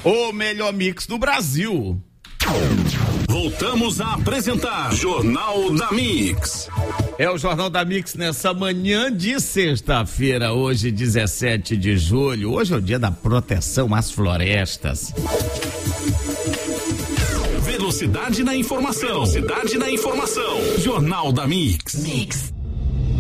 O melhor mix do Brasil. Voltamos a apresentar Jornal da Mix. É o Jornal da Mix nessa manhã de sexta-feira, hoje 17 de julho. Hoje é o dia da proteção às florestas. Velocidade na informação. Jornal da Mix.